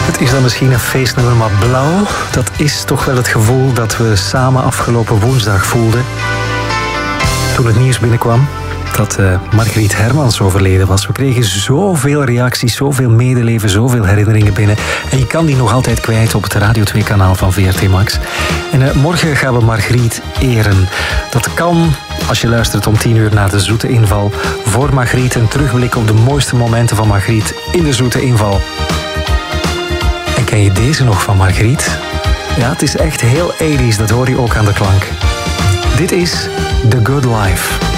Het is dan misschien een feestnummer, maar blauw, dat is toch wel het gevoel dat we samen afgelopen woensdag voelden. Toen het nieuws binnenkwam dat Margriet Hermans overleden was. We kregen zoveel reacties, zoveel medeleven, zoveel herinneringen binnen. En je kan die nog altijd kwijt op het Radio 2-kanaal van VRT Max. En morgen gaan we Margriet eren. Dat kan als je luistert om 10 uur naar de Zoete Inval. Voor Margriet een terugblik op de mooiste momenten van Margriet in de Zoete Inval. En ken je deze nog van Margriet? Ja, het is echt heel 80's, dat hoor je ook aan de klank. Dit is The Good Life.